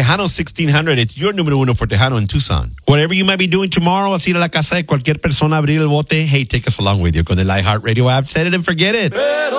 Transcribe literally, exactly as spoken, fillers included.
Tejano sixteen hundred, it's your número uno for Tejano in Tucson. Whatever you might be doing tomorrow, vas a ir a la casa de cualquier persona, abrir el bote. Hey, take us along with you con el iHeartRadio app. Set it and forget it.